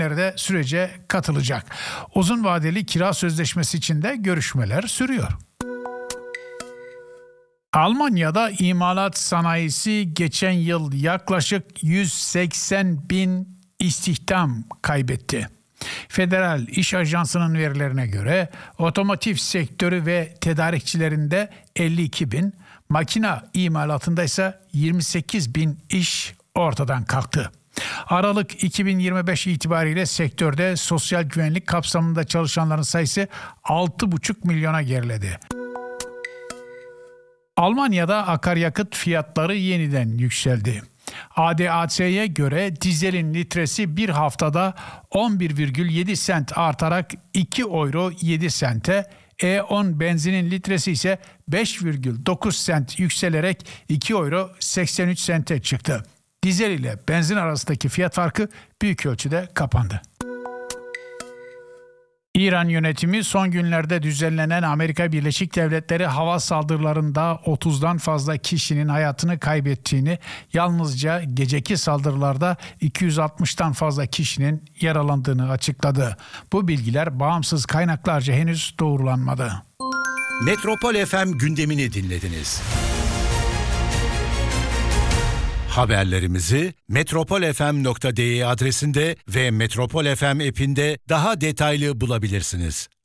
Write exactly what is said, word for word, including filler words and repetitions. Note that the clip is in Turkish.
de sürece katılacak. Uzun vadeli kira sözleşmesi için de görüşmeler sürüyor. Almanya'da imalat sanayisi geçen yıl yaklaşık yüz seksen bin istihdam kaybetti. Federal İş Ajansı'nın verilerine göre otomotiv sektörü ve tedarikçilerinde elli iki bin, makina imalatında ise yirmi sekiz bin iş ortadan kalktı. Aralık iki bin yirmi beş itibariyle sektörde sosyal güvenlik kapsamında çalışanların sayısı altı buçuk milyona geriledi. Almanya'da akaryakıt fiyatları yeniden yükseldi. A D A C'ye göre dizelin litresi bir haftada on bir virgül yedi sent artarak iki euro yedi sente, E on benzinin litresi ise beş virgül dokuz sent yükselerek iki euro seksen üç sente çıktı. Dizel ile benzin arasındaki fiyat farkı büyük ölçüde kapandı. İran yönetimi son günlerde düzenlenen Amerika Birleşik Devletleri hava saldırılarında otuzdan fazla kişinin hayatını kaybettiğini, yalnızca geceki saldırılarda iki yüz altmıştan fazla kişinin yaralandığını açıkladı. Bu bilgiler bağımsız kaynaklarca henüz doğrulanmadı. Metropol F M gündemini dinlediniz. Haberlerimizi metropol f m nokta d e adresinde ve Metropol F M app'inde daha detaylı bulabilirsiniz.